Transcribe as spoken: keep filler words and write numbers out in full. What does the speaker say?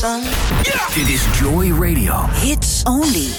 van. Yeah! Dit is Joy Radio. Hits only.